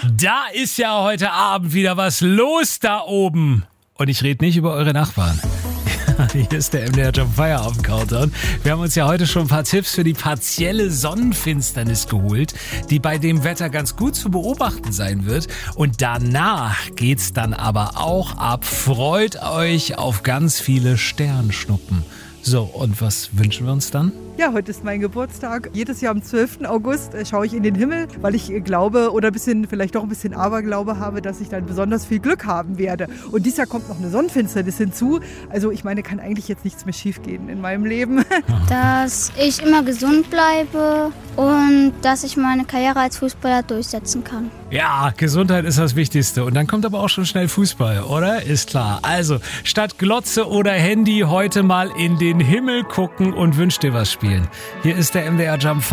Da ist ja heute Abend wieder was los da oben. Und ich rede nicht über eure Nachbarn. Hier ist der MDR Jump Feierabend Countdown. Wir haben uns ja heute schon ein paar Tipps für die partielle Sonnenfinsternis geholt, die bei dem Wetter ganz gut zu beobachten sein wird. Und danach geht's dann aber auch ab. Freut euch auf ganz viele Sternschnuppen. So, und was wünschen wir uns dann? Ja, heute ist mein Geburtstag. Jedes Jahr am 12. August schaue ich in den Himmel, weil ich glaube oder vielleicht doch ein bisschen Aberglaube habe, dass ich dann besonders viel Glück haben werde. Und dieses Jahr kommt noch eine Sonnenfinsternis hinzu. Also ich meine, kann eigentlich jetzt nichts mehr schief gehen in meinem Leben. Dass ich immer gesund bleibe und dass ich meine Karriere als Fußballer durchsetzen kann. Ja, Gesundheit ist das Wichtigste. Und dann kommt aber auch schon schnell Fußball, oder? Ist klar. Also, statt Glotze oder Handy heute mal in den Himmel gucken und wünsch dir was spielen. Hier ist der MDR Jump